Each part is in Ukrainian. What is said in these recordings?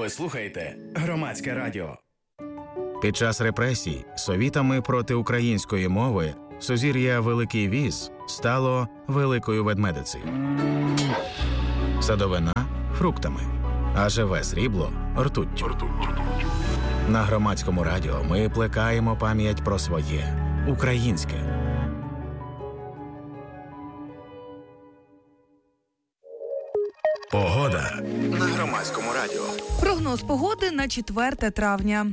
Ви слухаєте Громадське радіо. Під час репресій совітами проти української мови сузір'я Великий Віз стало Великою Ведмедицею. Садовина – фруктами, а живе срібло – ртуттю. На Громадському радіо ми плекаємо пам'ять про своє – українське. Погода на Громадському радіо. Прогноз погоди на 4 травня.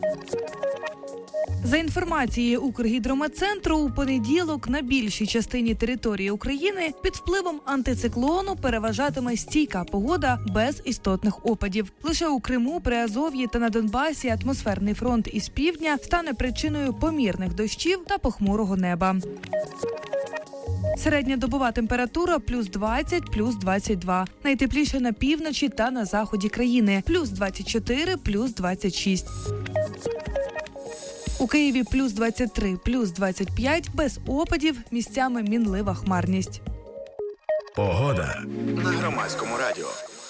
За інформацією Укргідрометцентру, у понеділок на більшій частині території України під впливом антициклону переважатиме стійка погода без істотних опадів. Лише у Криму, Приазов'ї та на Донбасі атмосферний фронт із півдня стане причиною помірних дощів та похмурого неба. Середньодобова температура плюс 20, плюс 22. Найтепліше на півночі та на заході країни. Плюс 24, плюс 26. У Києві плюс 23, плюс 25, без опадів, місцями мінлива хмарність. Погода на Громадському радіо.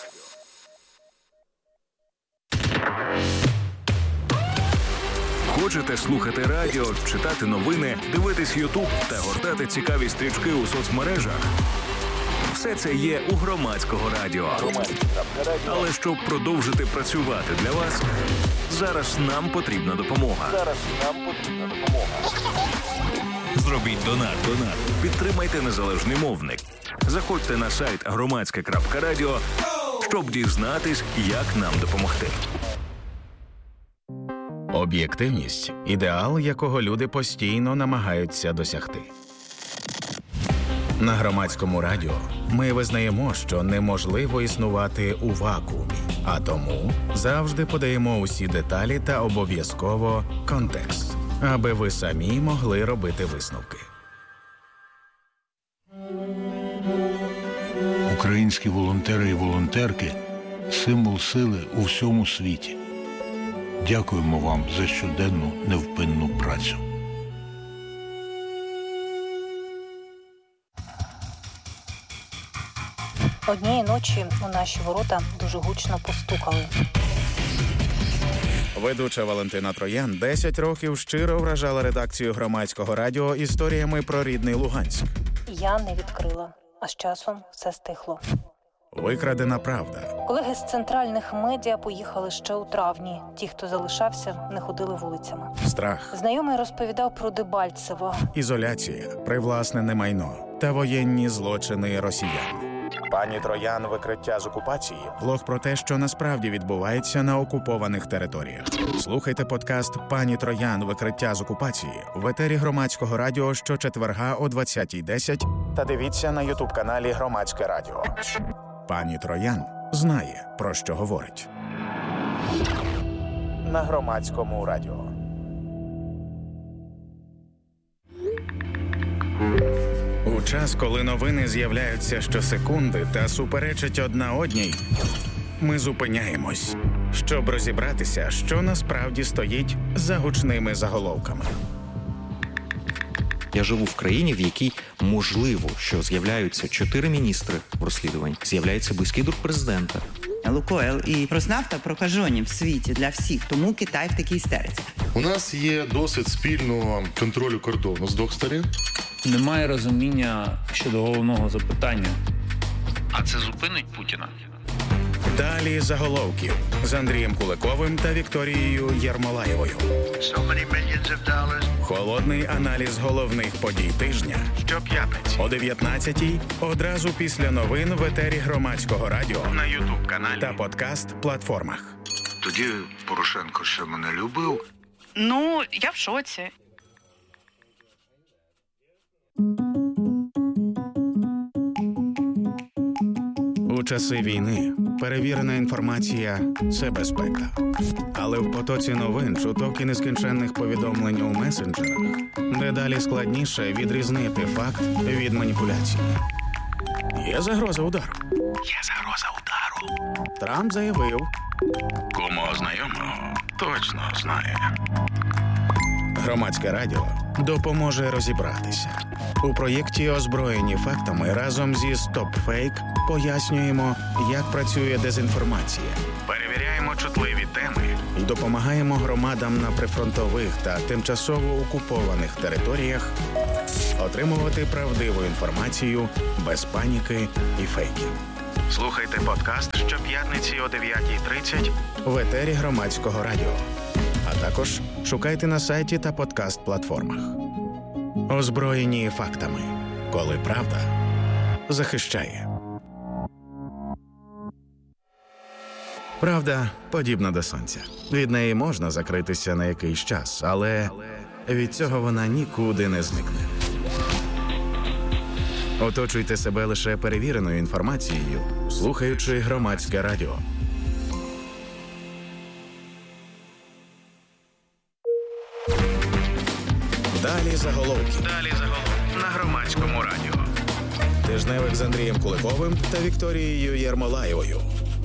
Хочете слухати радіо, читати новини, дивитись Ютуб та гортати цікаві стрічки у соцмережах? Все це є у Громадського радіо. Але щоб продовжити працювати для вас, зараз нам потрібна допомога. Зробіть донат. Підтримайте незалежний мовник. Заходьте на сайт громадське.радіо, щоб дізнатись, як нам допомогти. Об'єктивність – ідеал, якого люди постійно намагаються досягти. На Громадському радіо ми визнаємо, що неможливо існувати у вакуумі, а тому завжди подаємо усі деталі та обов'язково контекст, аби ви самі могли робити висновки. Українські волонтери і волонтерки – символ сили у всьому світі. Дякуємо вам за щоденну невпинну працю. Однієї ночі у наші ворота дуже гучно постукали. Ведуча Валентина Троян 10 років щиро вражала редакцію Громадського радіо історіями про рідний Луганськ. Я не відкрила, а з часом все стихло. Викрадена правда. Колеги з центральних медіа поїхали ще у травні. Ті, хто залишався, не ходили вулицями. Страх. Знайомий розповідав про Дебальцево. Ізоляція, привласнене майно та воєнні злочини росіян. Пані Троян «Викриття з окупації» – блог про те, що насправді відбувається на окупованих територіях. Слухайте подкаст «Пані Троян. Викриття з окупації» в етері Громадського радіо щочетверга о 20:10 та дивіться на ютуб-каналі Громадське радіо. Пані Троян знає, про що говорить. На Громадському радіо. У час, коли новини з'являються щосекунди та суперечать одна одній, ми зупиняємось, щоб розібратися, що насправді стоїть за гучними заголовками. Я живу в країні, в якій можливо, що з'являються 4 міністри в розслідуванні, з'являється близький друг президента. Лукойл і Роснафта прокажені в світі для всіх, тому Китай в такій істериці. У нас є досвід спільного контролю кордону з двох сторін. Немає розуміння щодо головного запитання. А це зупинить Путіна? Далі заголовків з Андрієм Куликовим та Вікторією Єрмолаєвою. Холодний аналіз головних подій тижня. Щоп'ятниці о 19:00 одразу після новин в етері Громадського радіо на ютуб-каналі та подкаст-платформах. Тоді Порошенко ще мене любив. Ну, я в шоці. У часи війни перевірена інформація – це безпека. Але в потоці новин, чуток і нескінченних повідомлень у месенджерах дедалі складніше відрізнити факт від маніпуляції. Є загроза удару. Трамп заявив. Кому знайомого точно знає. Громадське радіо допоможе розібратися. У проєкті «Озброєні фактами» разом зі StopFake пояснюємо, як працює дезінформація. Перевіряємо чутливі теми і допомагаємо громадам на прифронтових та тимчасово окупованих територіях отримувати правдиву інформацію без паніки і фейків. Слухайте подкаст щоп'ятниці о 9:30 в етері Громадського радіо. А також шукайте на сайті та подкаст-платформах. Озброєні фактами. Коли правда захищає. Правда подібна до сонця. Від неї можна закритися на якийсь час, але від цього вона нікуди не зникне. Оточуйте себе лише перевіреною інформацією, слухаючи Громадське радіо. Далі заголовки. На Громадському радіо. Тижневик з Андрієм Куликовим та Вікторією Єрмолаєвою.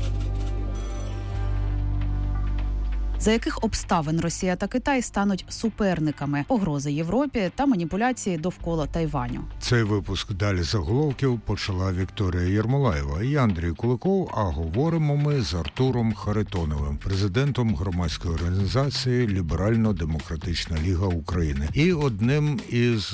За яких обставин Росія та Китай стануть суперниками, погрози Європі та маніпуляції довкола Тайваню? Цей випуск «Далі заголовків» почала Вікторія Єрмолаєва і Андрій Куликов, а говоримо ми з Артуром Харитоновим, президентом громадської організації «Ліберально-демократична ліга України» і одним із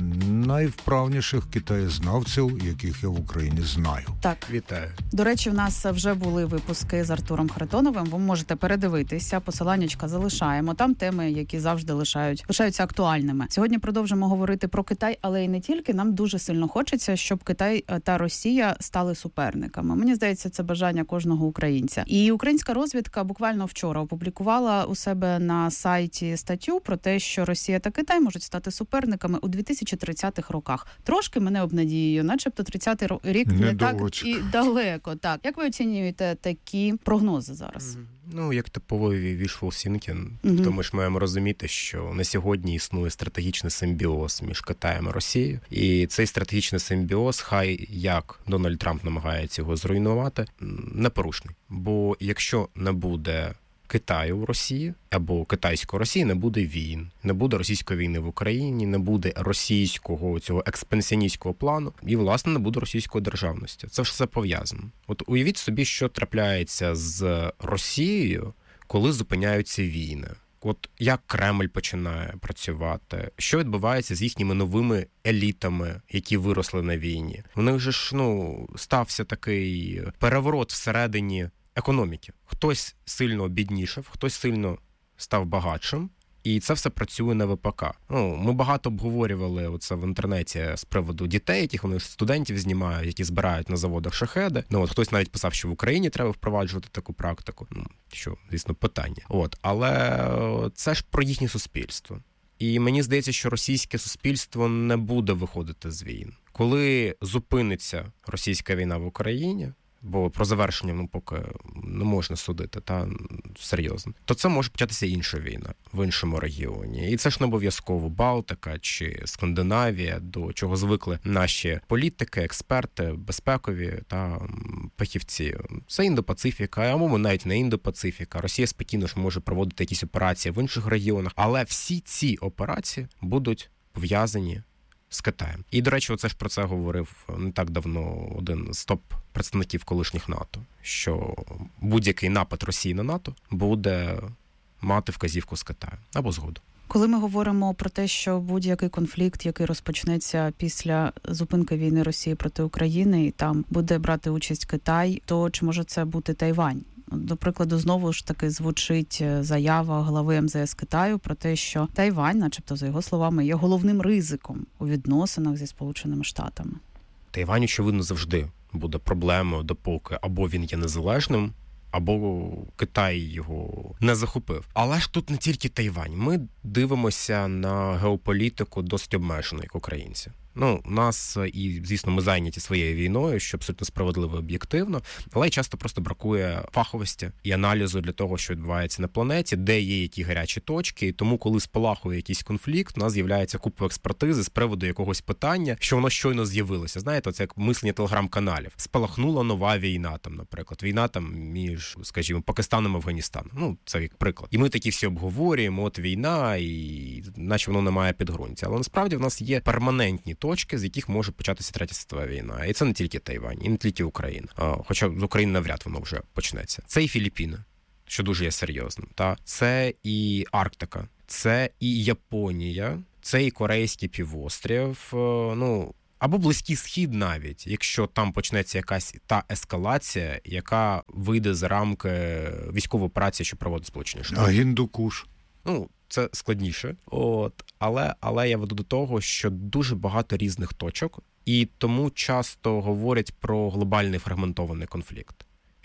найвправніших китаєзнавців, яких я в Україні знаю. Так. Вітаю. До речі, в нас вже були випуски з Артуром Харитоновим, ви можете передивитися. Посиланнячка залишаємо. Там теми, які завжди лишаються актуальними. Сьогодні продовжимо говорити про Китай, але й не тільки. Нам дуже сильно хочеться, щоб Китай та Росія стали суперниками. Мені здається, це бажання кожного українця. І українська розвідка буквально вчора опублікувала у себе на сайті статтю про те, що Росія та Китай можуть стати суперниками у 2030-х роках. Трошки мене обнадіює, начебто 30-й рік не так і далеко. Так. Як ви оцінюєте такі прогнози зараз? Як типовий wishful thinking, то ми ж маємо розуміти, що на сьогодні існує стратегічний симбіоз між Китаєм і Росією. І цей стратегічний симбіоз, хай як Дональд Трамп намагається його зруйнувати, непорушний. Бо якщо не буде Китаю в Росії, або китайської Росії, не буде війн, не буде російської війни в Україні, не буде російського цього експансіоністського плану і, власне, не буде російської державності. Це все пов'язано. От уявіть собі, що трапляється з Росією, коли зупиняються війни. От як Кремль починає працювати, що відбувається з їхніми новими елітами, які виросли на війні. У них же ж, стався такий переворот всередині економіки. Хтось сильно обіднішав, хтось сильно став багатшим, і це все працює на ВПК. Ми багато обговорювали оце в інтернеті з приводу дітей, яких вони студентів знімають, які збирають на заводах шахеди. Хтось навіть писав, що в Україні треба впроваджувати таку практику. Що, звісно, питання. Але це ж про їхнє суспільство. І мені здається, що російське суспільство не буде виходити з війн. Коли зупиниться російська війна в Україні, бо про завершення поки не можна судити, серйозно, то це може початися інша війна в іншому регіоні. І це ж не обов'язково Балтика чи Скандинавія, до чого звикли наші політики, експерти, безпекові та фахівці. Це Індо-Пацифіка, або навіть не Індо-Пацифіка. Росія спокійно ж може проводити якісь операції в інших регіонах, але всі ці операції будуть пов'язані з Китаєм. І, до речі, оце ж про це говорив не так давно один з топ-представників колишніх НАТО, що будь-який напад Росії на НАТО буде мати вказівку з Китаю або згоду. Коли ми говоримо про те, що будь-який конфлікт, який розпочнеться після зупинки війни Росії проти України, і там буде брати участь Китай, то чи може це бути Тайвань? До прикладу, знову ж таки звучить заява глави МЗС Китаю про те, що Тайвань, начебто, за його словами, є головним ризиком у відносинах зі Сполученими Штатами. Тайвань, очевидно, завжди буде проблемою, допоки або він є незалежним, або Китай його не захопив. Але ж тут не тільки Тайвань. Ми дивимося на геополітику досить обмежено, як українці. Ну, у нас, і, звісно, ми зайняті своєю війною, що абсолютно справедливо і об'єктивно, але часто просто бракує фаховості і аналізу для того, що відбувається на планеті, де є які гарячі точки, і тому, коли спалахує якийсь конфлікт, у нас з'являється купа експертизи з приводу якогось питання, що воно щойно з'явилося. Знаєте, це як мислення телеграм-каналів. Спалахнула нова війна, там, наприклад. Війна там між, скажімо, Пакистаном і Афганістаном. Ну, це як приклад. І ми такі всі обговорюємо, от війна, і наче воно не має підґрунтя. Але насправді в нас є перманентні точки, з яких може початися Третя світова війна. І це не тільки Тайвань, і не тільки Україна. Хоча з України навряд воно вже почнеться. Це і Філіппіни, що дуже є серйозним. Це і Арктика, це і Японія, це і Корейський півострів, або Близький Схід навіть, якщо там почнеться якась та ескалація, яка вийде за рамки військової операції, що проводить Сполучені Штати. А Гіндукуш? Це складніше. Але я веду до того, що дуже багато різних точок, і тому часто говорять про глобальний фрагментований конфлікт,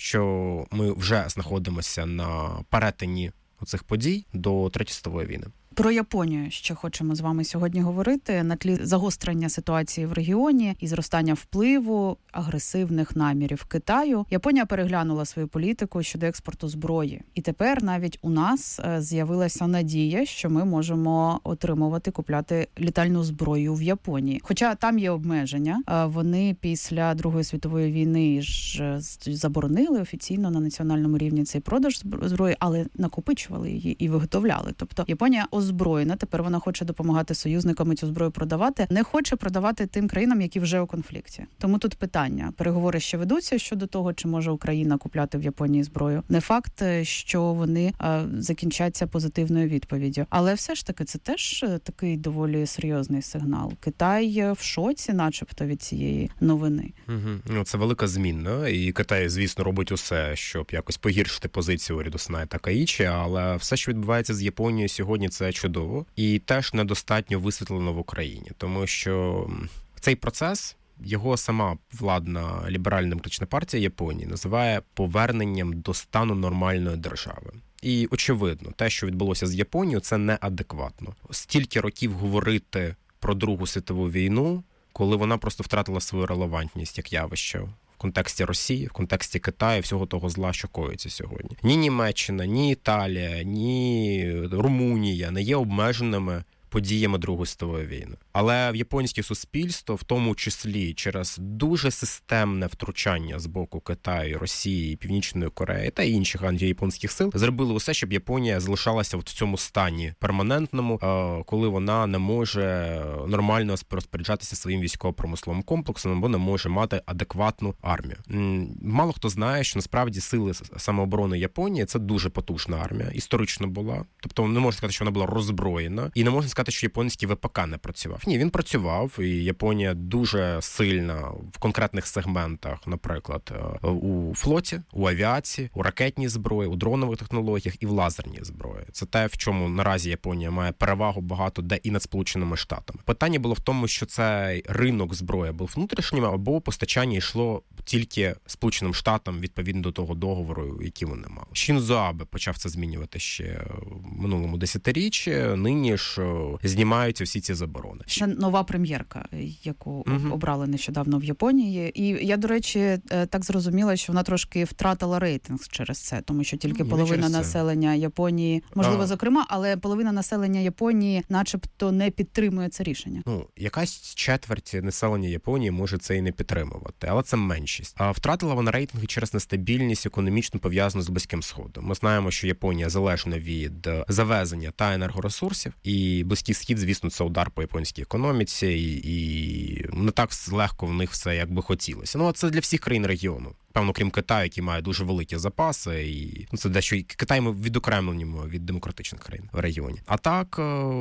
що ми вже знаходимося на перетині оцих подій до Третьої світової війни. Про Японію ще хочемо з вами сьогодні говорити на тлі загострення ситуації в регіоні і зростання впливу агресивних намірів Китаю. Японія переглянула свою політику щодо експорту зброї. І тепер навіть у нас з'явилася надія, що ми можемо купляти літальну зброю в Японії. Хоча там є обмеження. Вони після Другої світової війни ж заборонили офіційно на національному рівні цей продаж зброї, але накопичували її і виготовляли. Тобто Японія озброєна, тепер вона хоче допомагати союзникам цю зброю продавати, не хоче продавати тим країнам, які вже у конфлікті. Тому тут питання. Переговори ще ведуться щодо того, чи може Україна купляти в Японії зброю. Не факт, що вони закінчаться позитивною відповіддю. Але все ж таки це теж такий доволі серйозний сигнал. Китай в шоці, начебто, від цієї новини. Це велика зміна. І Китай, звісно, робить усе, щоб якось погіршити позицію уряду Сунае Такаїчі, але все, що відбувається з Японією сьогодні, це чудово. І теж недостатньо висвітлено в Україні. Тому що цей процес, його сама владна ліберально-демократична партія Японії називає поверненням до стану нормальної держави. І, очевидно, те, що відбулося з Японією, це неадекватно. Стільки років говорити про Другу світову війну, коли вона просто втратила свою релевантність як явище в контексті Росії, в контексті Китаю, всього того зла, що коїться сьогодні. Ні Німеччина, ні Італія, ні Румунія не є обмеженими подіями Другої світової війни. Але в японське суспільство, в тому числі через дуже системне втручання з боку Китаю, Росії, Північної Кореї та інших антияпонських сил, зробили усе, щоб Японія залишалася в цьому стані перманентному, коли вона не може нормально розпоряджатися своїм військово-промисловим комплексом або не може мати адекватну армію. Мало хто знає, що насправді сили самооборони Японії – це дуже потужна армія, історично була. Тобто не можна сказати, що вона була роззброєна, і не можна сказати, що японський ВПК не працював. Ні, він працював, і Японія дуже сильна в конкретних сегментах, наприклад, у флоті, у авіації, у ракетній зброї, у дронових технологіях і в лазерній зброї. Це те, в чому наразі Японія має перевагу багато де і над Сполученими Штатами. Питання було в тому, що цей ринок зброї був внутрішнім, або постачання йшло тільки Сполученим Штатам відповідно до того договору, який вони мали. Шінзо Абе почав це змінювати ще в минулому десятиріччі. Нині ж знімаються всі ці заборони. Ще нова прем'єрка, яку обрали нещодавно в Японії. І я, до речі, так зрозуміла, що вона трошки втратила рейтинг через це, тому що тільки половина населення Японії, можливо, зокрема, але половина населення Японії начебто не підтримує це рішення. Якась четверть населення Японії може це і не підтримувати, але це меншість. А втратила вона рейтинги через нестабільність економічно пов'язану з Близьким Сходом. Ми знаємо, що Японія залежна від завезення та енергоресурсів, і Близький Схід, звісно, це удар по японській економіці, і не так легко в них все, як би хотілося. А це для всіх країн регіону. Певно, крім Китаю, який має дуже великі запаси, і це дещо Китай ми відокремлюємо від демократичних країн в регіоні. А так,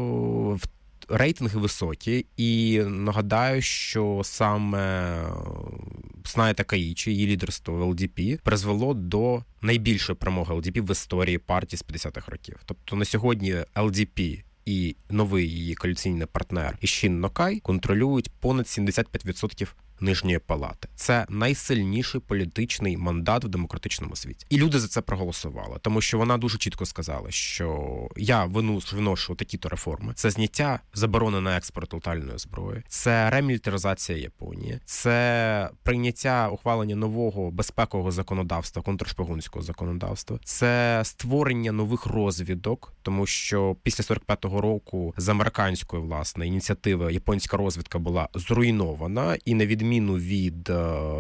рейтинги високі, і нагадаю, що саме Сунае Такаїчі, її лідерство в ЛДП призвело до найбільшої перемоги ЛДП в історії партії з 50-х років. Тобто на сьогодні ЛДП і новий її коаліційний партнер Ісшін Нокай контролюють понад 75% Нижньої Палати. Це найсильніший політичний мандат в демократичному світі. І люди за це проголосували, тому що вона дуже чітко сказала, що я виношу такі-то реформи. Це зняття заборони на експорт летальної зброї, це ремілітаризація Японії, це прийняття, ухвалення нового безпекового законодавства, контршпигунського законодавства, це створення нових розвідок, тому що після 45-го року з американської, власне, ініціативи японська розвідка була зруйнована, і на відміну від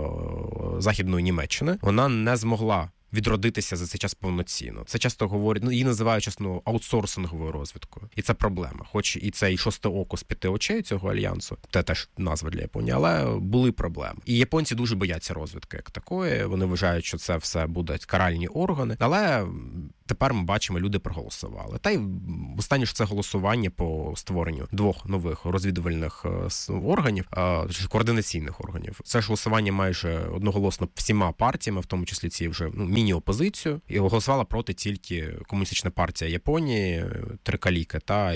Західної Німеччини, вона не змогла відродитися за цей час повноцінно. Це часто говорять, її називають чесно аутсорсинговою розвідкою. І це проблема. Хоч і це і шосте око з 5 очей цього альянсу, це теж назва для Японії, але були проблеми. І японці дуже бояться розвідки як такої. Вони вважають, що це все будуть каральні органи. Але тепер ми бачимо, люди проголосували. Та й останнє ж це голосування по створенню 2 нових розвідувальних органів, координаційних органів. Це ж голосування майже одноголосно всіма партіями, в тому числі ці вже міні-опозицію, і голосувала проти тільки Комуністична партія Японії, Трикаліки,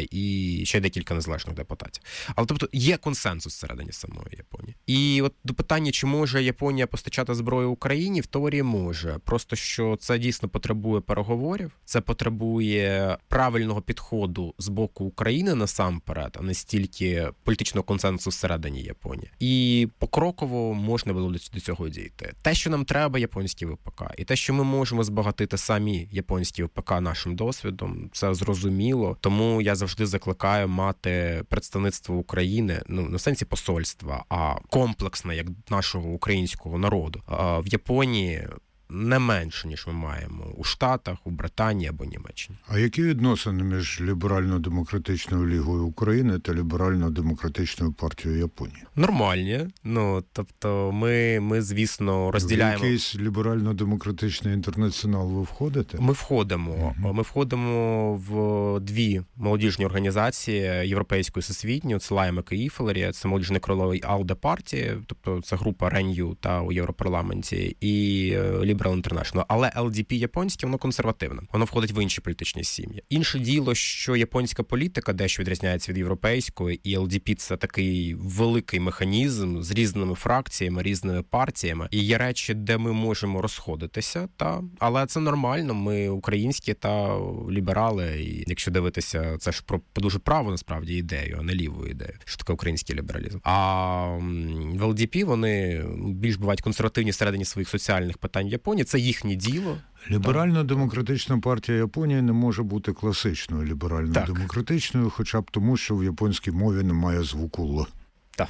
і ще декілька незалежних депутатів. Але тобто є консенсус всередині самої Японії. І от до питання, чи може Японія постачати зброю Україні, в теорії може. Просто що це дійсно потребує переговорів, це потребує правильного підходу з боку України насамперед, а не стільки політичного консенсусу всередині Японії. І покроково можна було до цього дійти. Те, що нам треба, японські ВПК, і те, що ми можемо збагатити самі японські ВПК нашим досвідом, це зрозуміло. Тому я завжди закликаю мати представництво України, не в сенсі посольства, а комплексне, як нашого українського народу. В Японії не менше, ніж ми маємо у Штатах, у Британії або Німеччині. А які відносини між Ліберально-демократичною лігою України та Ліберально-демократичною партією Японії? Нормальні. Тобто ми звісно, розділяємо... В якийсь Ліберально-демократичний інтернаціонал ви входите? Ми входимо. Ми входимо в 2 молодіжні організації європейської всесвітньої, це Лаймек і Іфелері, це молодіжне крило АЛДЕ партії, тобто це група Рен'ю та у Європарламенті, і Liberal International. Але ЛДП японське, воно консервативне. Воно входить в інші політичні сім'ї. Інше діло, що японська політика дещо відрізняється від європейської, і ЛДП – це такий великий механізм з різними фракціями, різними партіями. І є речі, де ми можемо розходитися, але це нормально. Ми українські та ліберали, і якщо дивитися, це ж про дуже праву, насправді, ідею, а не ліву ідею, що таке український лібералізм. А в ЛДП вони більш бувають консервативні всередині своїх соціальних питань в Японії, це їхнє діло. Ліберально-демократична партія Японії не може бути класичною ліберально-демократичною, хоча б тому, що в японській мові немає звуку «л». Так.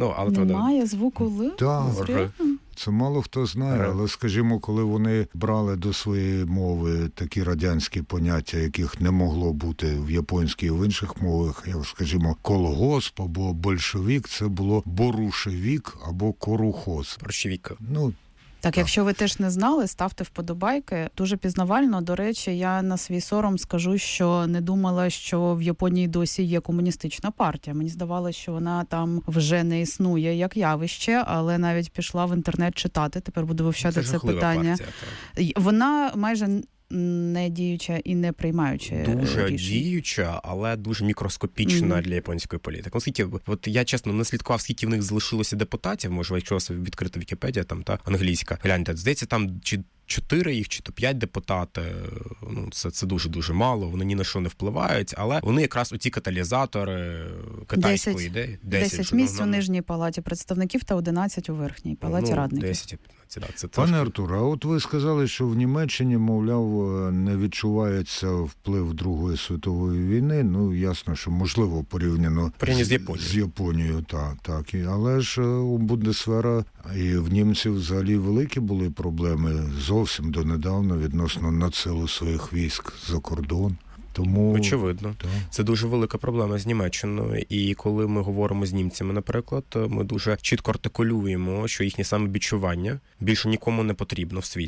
Немає звуку «л»? Так. Це мало хто знає, але, скажімо, коли вони брали до своєї мови такі радянські поняття, яких не могло бути в японській і в інших мовах, як, скажімо, колгосп або большевік, це було борушевік або корухоз. Борщевік. Так, якщо ви теж не знали, ставте вподобайки. Дуже пізнавально. До речі, я на свій сором скажу, що не думала, що в Японії досі є комуністична партія. Мені здавалося, що вона там вже не існує як явище, але навіть пішла в інтернет читати. Тепер буду вивчати це питання. Партія, вона майже не діюча і не приймаюча дуже рішень. Діюча, але дуже мікроскопічна для японської політики. Оскільки, я чесно не слідкував, скільки в них залишилося депутатів, може, якщо відкрита Вікіпедія, англійська. Гляньте, здається, там чи 4 їх, чи то 5 депутати, це дуже-дуже мало, вони ні на що не впливають, але вони якраз оці каталізатори китайської ідеї. 10 місць у Нижній палаті представників та 11 у Верхній палаті радників. 10-15, це Пане Артуре, а от ви сказали, що в Німеччині, мовляв, не відчувається вплив Другої світової війни. Ясно, що можливо порівняно з Японією, так. Але ж у Бундесвера і в німців взагалі великі були проблеми зовсім донедавна відносно надсилу своїх військ за кордон. Тому... Очевидно. Так. Це дуже велика проблема з Німеччиною. І коли ми говоримо з німцями, наприклад, ми дуже чітко артикулюємо, що їхнє самовідчування більше нікому не потрібно в світі.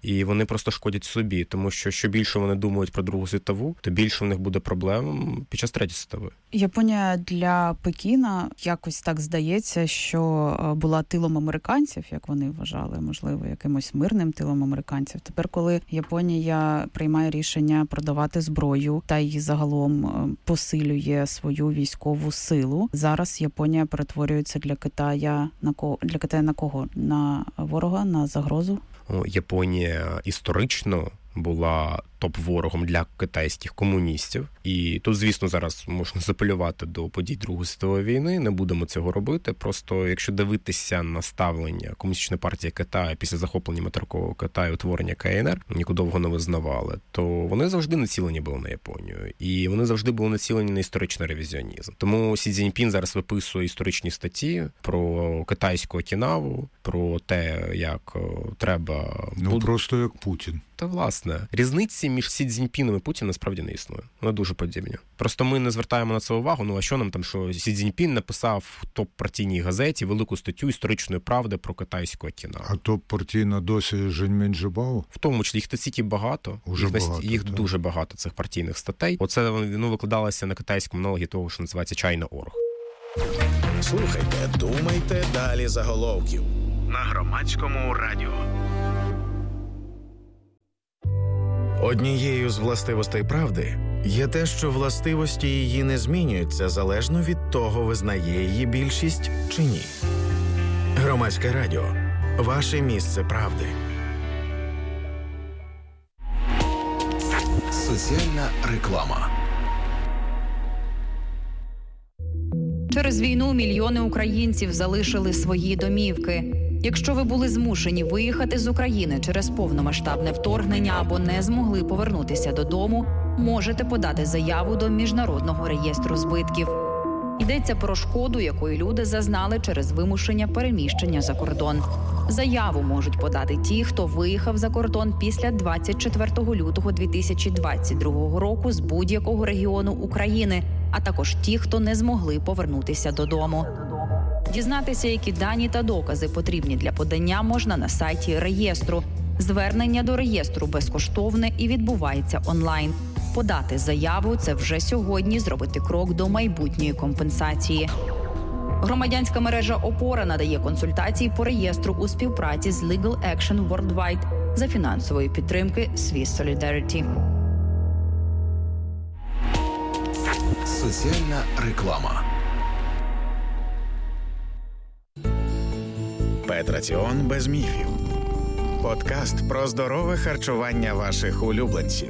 І вони просто шкодять собі, тому що більше вони думають про Другу світову, то більше в них буде проблем під час Третьої світової. Японія для Пекіна якось так здається, що була тилом американців, як вони вважали, можливо, якимось мирним тилом американців. Тепер, коли Японія приймає рішення продавати зброю та й загалом посилює свою військову силу, зараз Японія перетворюється для Китая на кого? На ворога, на загрозу? Японія історично була топ-ворогом для китайських комуністів. І тут, звісно, зараз можна запелювати до подій Другої світової війни, не будемо цього робити. Просто якщо дивитися на ставлення Комуністичної партії Китаю після захоплення материкового Китаю, утворення КНР, яку довго не визнавали, то вони завжди націлені були на Японію. І вони завжди були націлені на історичний ревізіонізм. Тому Сі Цзіньпін зараз виписує історичні статті про китайську Окінаву, про те, як треба... просто як Путін. Та, власне, різниці між Сі Цзіньпіном і Путіним насправді не існує. Вони дуже подібні. Просто ми не звертаємо на це увагу. А що нам там, що Сі Цзіньпін написав в топ-партійній газеті велику статтю історичної правди про китайську Окінаву. А топ-партійна досі Жень Джебао? В тому числі їх статті багато. Їх дуже багато, цих партійних статей. Оце викладалося на китайському аналогі того, що називається China.org. Слухайте, думайте далі заголовків на Громадському радіо. Однією з властивостей правди є те, що властивості її не змінюються залежно від того, визнає її більшість чи ні. Громадське радіо. Ваше місце правди. Соціальна реклама. Через війну мільйони українців залишили свої домівки. Якщо ви були змушені виїхати з України через повномасштабне вторгнення або не змогли повернутися додому, можете подати заяву до Міжнародного реєстру збитків. Йдеться про шкоду, якої люди зазнали через вимушення переміщення за кордон. Заяву можуть подати ті, хто виїхав за кордон після 24 лютого 2022 року з будь-якого регіону України, а також ті, хто не змогли повернутися додому. Дізнатися, які дані та докази потрібні для подання, можна на сайті реєстру. Звернення до реєстру безкоштовне і відбувається онлайн. Подати заяву – це вже сьогодні зробити крок до майбутньої компенсації. Громадянська мережа «Опора» надає консультації по реєстру у співпраці з Legal Action Worldwide за фінансової підтримки Swiss Solidarity. Соціальна реклама. Петраціон без міфів. Подкаст про здорове харчування ваших улюбленців.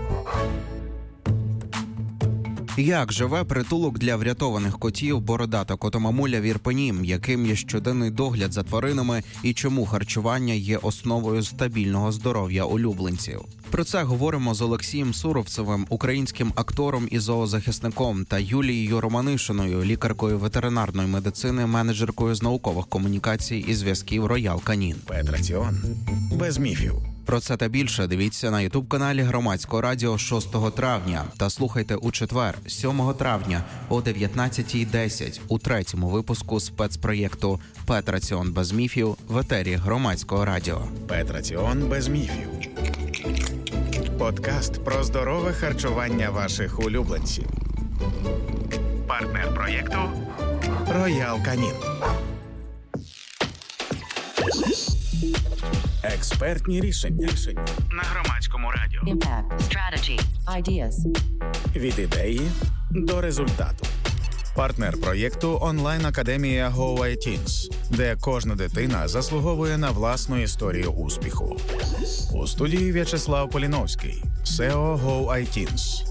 Як живе притулок для врятованих котів «Бородата котомамуля» в Ірпені, яким є щоденний догляд за тваринами і чому харчування є основою стабільного здоров'я улюбленців. Про це говоримо з Олексієм Суровцевим, українським актором і зоозахисником, та Юлією Романишиною, лікаркою ветеринарної медицини, менеджеркою з наукових комунікацій і зв'язків Роял Канін. Петраціон без міфів. Про це та більше дивіться на ютуб-каналі Громадського радіо 6 травня та слухайте у четвер, 7 травня о 19:10 у третьому випуску спецпроєкту «Петраціон без міфів» в етері Громадського радіо. Петраціон без міфів. Подкаст про здорове харчування ваших улюбленців. Партнер проєкту Роял Канін. Експертні рішення на Громадському радіо. Impact, strategy, ideas. Від ідеї до результату. Партнер проєкту онлайн-академія Go iTeens, де кожна дитина заслуговує на власну історію успіху. У студії В'ячеслав Поліновський, SEO Go iTeens.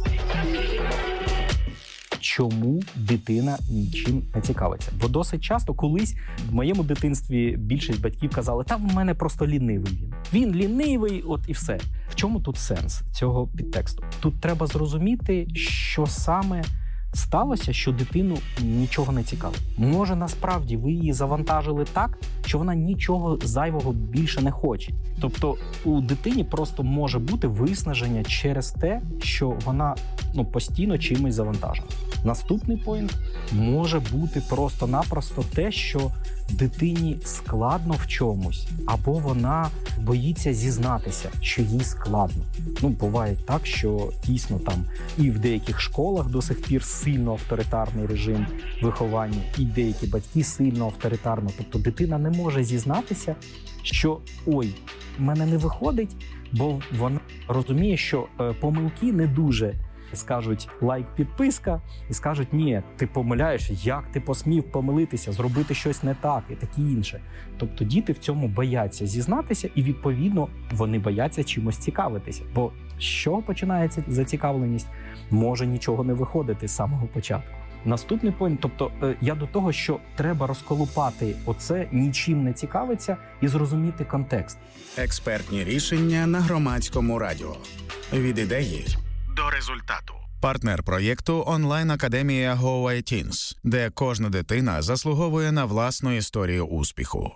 Чому дитина нічим не цікавиться? Бо досить часто колись в моєму дитинстві більшість батьків казали, та в мене просто лінивий він. Він лінивий, от і все. В чому тут сенс цього підтексту? Тут треба зрозуміти, що саме сталося, що дитину нічого не цікавить. Може, насправді ви її завантажили так, що вона нічого зайвого більше не хоче. Тобто у дитині просто може бути виснаження через те, що вона постійно чимось завантажена. Наступний поінт може бути просто-напросто те, що дитині складно в чомусь, або вона боїться зізнатися, що їй складно. Буває так, що дійсно там і в деяких школах до сих пір сильно авторитарний режим виховання, і деякі батьки сильно авторитарно. Тобто дитина не може зізнатися, що «ой, в мене не виходить», бо вона розуміє, що помилки не дуже скажуть лайк, підписка, і скажуть, ні, ти помиляєш, як ти посмів помилитися, зробити щось не так і таке інше. Тобто діти в цьому бояться зізнатися і, відповідно, вони бояться чимось цікавитися. Бо з чого починається зацікавленість? Може нічого не виходити з самого початку. Наступний поінт, тобто я до того, що треба розколупати оце нічим не цікавиться і зрозуміти контекст. Експертні рішення на Громадському радіо. Від ідеї до результату. Партнер проєкту онлайн-академія GoITeens, де кожна дитина заслуговує на власну історію успіху.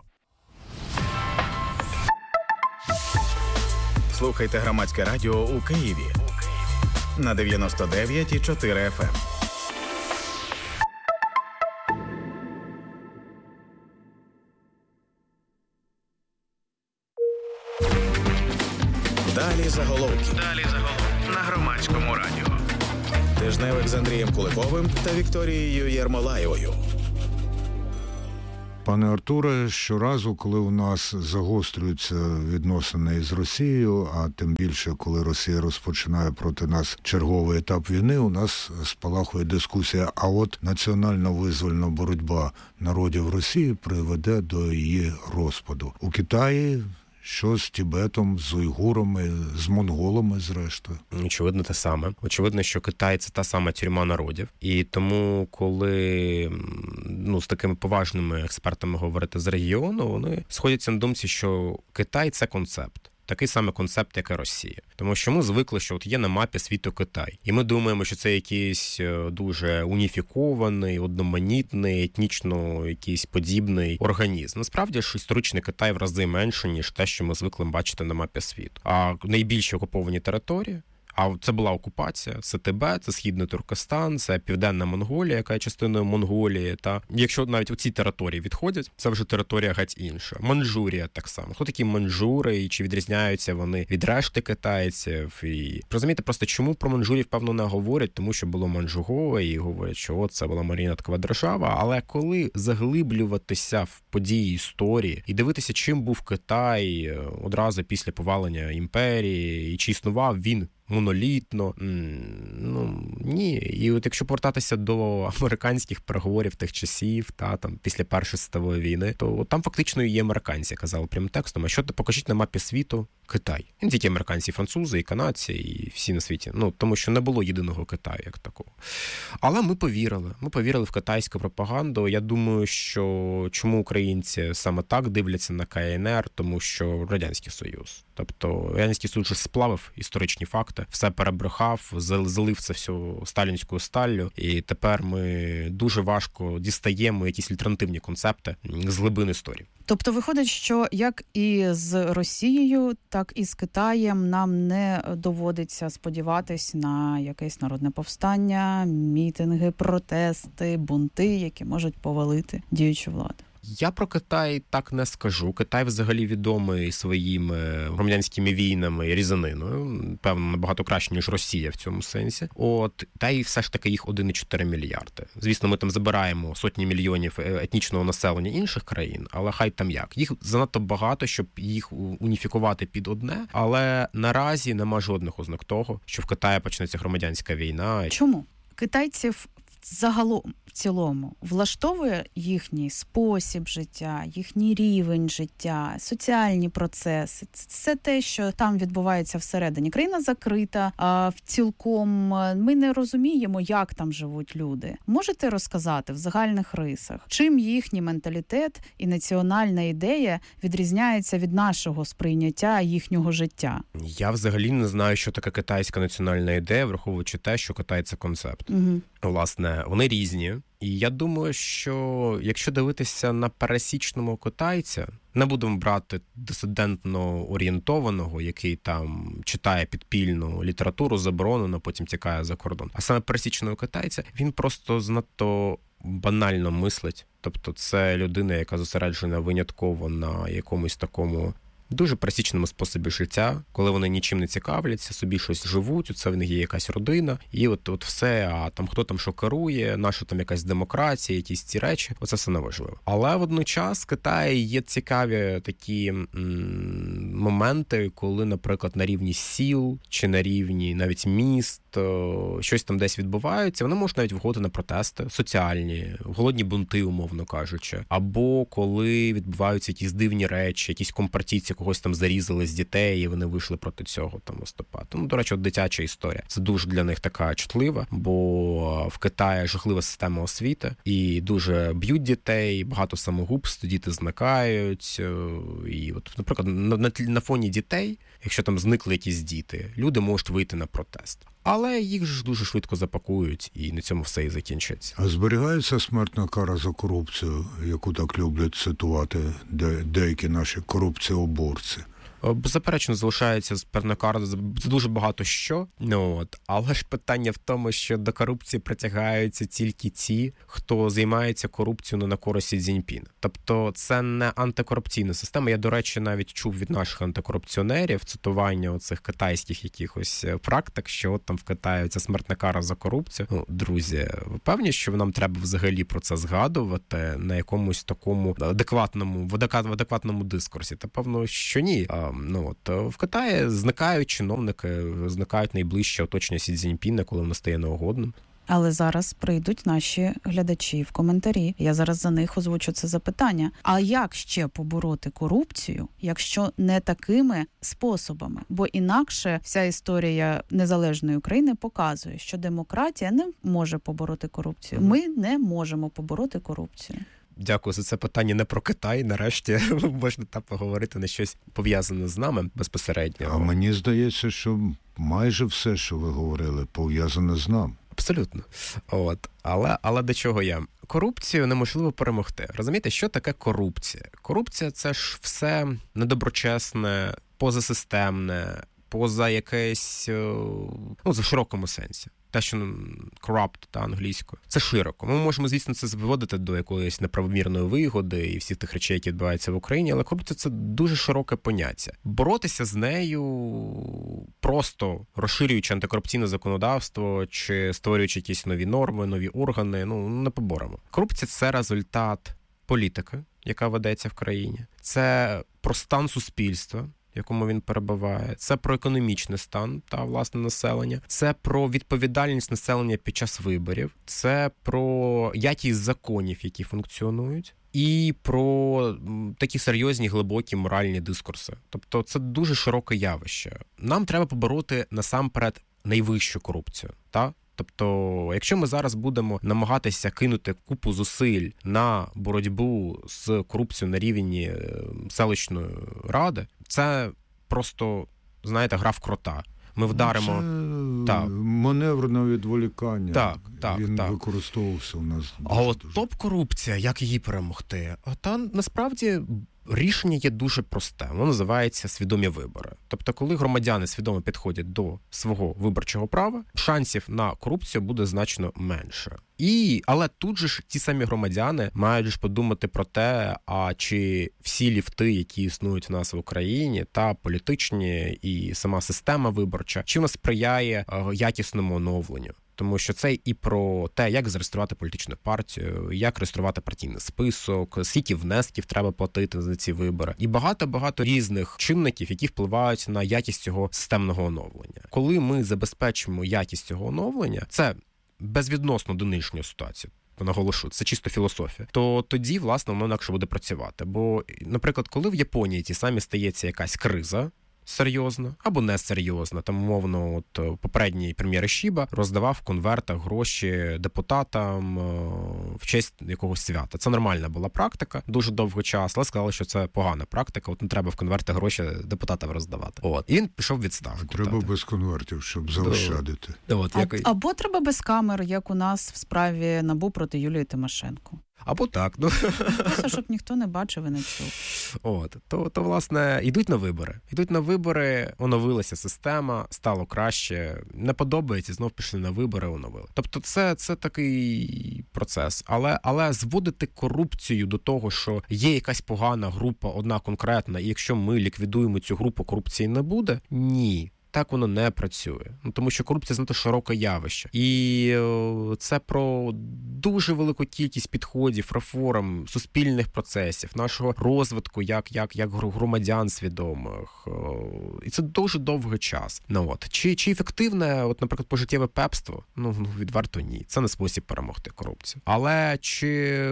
Слухайте Громадське радіо у Києві на 99,4 FM. Далі заголовки на Громадському радіо. Тижневик з Андрієм Куликовим та Вікторією Єрмолаєвою. Пане Артуре, щоразу, коли у нас загострюються відносини з Росією, а тим більше, коли Росія розпочинає проти нас черговий етап війни, у нас спалахує дискусія, а от національно-визвольна боротьба народів Росії приведе до її розпаду. У Китаї що з Тібетом, з уйгурами, з монголами, зрештою? Очевидно, те саме. Очевидно, що Китай – це та сама тюрма народів. І тому, коли з такими поважними експертами говорити з регіону, вони сходяться на думці, що Китай – це концепт. Такий самий концепт, як і Росія. Тому що ми звикли, що от є на мапі світу Китай. І ми думаємо, що це якийсь дуже уніфікований, одноманітний, етнічно якийсь подібний організм. Насправді ж історичний Китай в рази менше, ніж те, що ми звикли бачити на мапі світу. А найбільші окуповані території, а це була окупація, це Тибет, це Східний Туркестан, це Південна Монголія, яка є частиною Монголії. Та якщо навіть у ці території відходять, це вже територія геть інша. Манчжурія так само. Хто такі манчжури і чи відрізняються вони від решти китайців? І розумієте, просто чому про манчжурів, певно, не говорять, тому що було Манчжуго, і говорять, що це була маріоneткова держава. Але коли заглиблюватися в події історії і дивитися, чим був Китай одразу після повалення імперії, і чи існував він монолітно, ні. І от якщо повертатися до американських переговорів тих часів, там після Першої світової війни, то там фактично і американці казали прямим текстом, а що покажіть на мапі світу Китай. Не тільки американці, і французи, і канадці, і всі на світі. Тому що не було єдиного Китаю як такого. Але ми повірили. Ми повірили в китайську пропаганду. Я думаю, що чому українці саме так дивляться на КНР, тому що Радянський Союз. Тобто Радянський Союз вже сплавив історичні факти, все перебрехав, залив це все сталінською сталлю, і тепер ми дуже важко дістаємо якісь альтернативні концепти з глибин історії. Тобто виходить, що як і з Росією, так і з Китаєм нам не доводиться сподіватись на якесь народне повстання, мітинги, протести, бунти, які можуть повалити діючу владу. Я про Китай так не скажу. Китай взагалі відомий своїми громадянськими війнами і різаниною. Певно, набагато краще, ніж Росія в цьому сенсі. Та й все ж таки їх 1,4 мільярди. Звісно, ми там забираємо сотні мільйонів етнічного населення інших країн, але хай там як. Їх занадто багато, щоб їх уніфікувати під одне, але наразі нема жодних ознак того, що в Китаї почнеться громадянська війна. Чому? Китайців загалом в цілому влаштовує їхній спосіб життя, їхній рівень життя, соціальні процеси. Це те, що там відбувається всередині. Країна закрита, а в цілком ми не розуміємо, як там живуть люди. Можете розказати в загальних рисах, чим їхній менталітет і національна ідея відрізняється від нашого сприйняття їхнього життя? Я взагалі не знаю, що таке китайська національна ідея, враховуючи те, що Китай – це концепт. Угу. власне, вони різні. І я думаю, що якщо дивитися на пересічного китайця, не будемо брати дисидентно орієнтованого, який там читає підпільну літературу заборонено, потім тікає за кордон. А саме пересічного китайця, він просто занадто банально мислить. Тобто це людина, яка зосереджена винятково на якомусь такому дуже пересічному способі життя, коли вони нічим не цікавляться, собі щось живуть, це в них є якась родина, і от все, а там хто там що керує, наша там якась демократія, якісь ці речі, оце все неважливо. Але водночас в Китаї є цікаві такі моменти, коли, наприклад, на рівні сіл чи на рівні навіть міст щось там десь відбувається, вони можуть навіть виходити на протести соціальні, голодні бунти, умовно кажучи, або коли відбуваються якісь дивні речі, якісь компартійці когось там зарізали з дітей, і вони вийшли проти цього там виступати. Ну, до речі, от дитяча історія. Це дуже для них така чутлива, бо в Китаї жахлива система освіти, і дуже б'ють дітей, багато самогубств, діти зникають. І от, наприклад, на фоні дітей, якщо там зникли якісь діти, люди можуть вийти на протест. Але їх ж дуже швидко запакують, і на цьому все і закінчиться. А зберігається смертна кара за корупцію, яку так люблять цитувати деякі наші корупціоборці? Беззаперечно, залишається смертна кара за дуже багато що. Але ж питання в тому, що до корупції притягаються тільки ті, хто займається корупцією на користь Сі Цзіньпіна. Тобто це не антикорупційна система. Я, до речі, навіть чув від наших антикорупціонерів цитування оцих китайських якихось практик, що от там в Китаї ця смертна кара за корупцію. Друзі, ви певні, що нам треба взагалі про це згадувати на якомусь такому адекватному дискурсі? Та певно, що ні. В Китаї зникають чиновники, зникають найближче оточення Сі Цзіньпіна, коли воно стає неугодним. Але зараз прийдуть наші глядачі в коментарі. Я зараз за них озвучу це запитання. А як ще побороти корупцію, якщо не такими способами? Бо інакше вся історія незалежної України показує, що демократія не може побороти корупцію. Ми не можемо побороти корупцію. Дякую за це питання не про Китай. Нарешті можна там поговорити на щось пов'язане з нами безпосередньо. А мені здається, що майже все, що ви говорили, пов'язане з нами. Абсолютно. Але до чого я? Корупцію неможливо перемогти. Розумієте, що таке корупція? Корупція – це ж все недоброчесне, позасистемне, поза якесь, в широкому сенсі. Те, що corrupt та англійською. Це широко. Ми можемо, звісно, це зводити до якоїсь неправомірної вигоди і всіх тих речей, які відбуваються в Україні, але корупція – це дуже широке поняття. Боротися з нею, просто розширюючи антикорупційне законодавство чи створюючи якісь нові норми, нові органи, не поборемо. Корупція – це результат політики, яка ведеться в країні. Це про стан суспільства, в якому він перебуває. Це про економічний стан та власне населення. Це про відповідальність населення під час виборів. Це про якість законів, які функціонують. І про такі серйозні, глибокі моральні дискурси. Тобто це дуже широке явище. Нам треба побороти насамперед найвищу корупцію, так? Тобто, якщо ми зараз будемо намагатися кинути купу зусиль на боротьбу з корупцією на рівні селищної ради, це просто, гра в крота. Ми вдаримо... Це маневр на відволікання. Він так. використовувався у нас. А от топ-корупція, як її перемогти? Та насправді рішення є дуже просте. Воно називається свідомі вибори. Тобто, коли громадяни свідомо підходять до свого виборчого права, шансів на корупцію буде значно менше. Але тут же ж ті самі громадяни мають ж подумати про те, а чи всі ліфти, які існують в нас в Україні, та політичні, і сама система виборча, чи вона сприяє якісному оновленню. Тому що це і про те, як зареєструвати політичну партію, як реєструвати партійний список, скільки внесків треба платити за ці вибори. І багато-багато різних чинників, які впливають на якість цього системного оновлення. Коли ми забезпечимо якість цього оновлення, це безвідносно до нинішньої ситуації, наголошу, це чисто філософія, то тоді, власне, воно інакше буде працювати. Бо, наприклад, коли в Японії ті самі стається якась криза, серйозно або несерйозно. Там, умовно, от попередній прем'єр Шіба роздавав в конвертах гроші депутатам в честь якогось свята. Це нормальна була практика, дуже довгий час, але сказали, що це погана практика, от не треба в конверти гроші депутатам роздавати. От. І він пішов в відставку. Треба без конвертів, щоб заощадити. Або треба без камер, як у нас в справі НАБУ проти Юлії Тимошенко. Або так. Просто, щоб ніхто не бачив і не чув. От. То, власне, йдуть на вибори, оновилася система, стало краще, не подобається, знов пішли на вибори, оновили. Тобто це такий процес. Але зводити корупцію до того, що є якась погана група, одна конкретна, і якщо ми ліквідуємо цю групу, корупції не буде? Ні. Так воно не працює. Тому що корупція занадто широке явище. І це про дуже велику кількість підходів, реформ, суспільних процесів, нашого розвитку як громадян свідомих. І це дуже довгий час. Чи ефективне, наприклад, пожиттєве пепство? Відверто ні. Це не спосіб перемогти корупцію. Але чи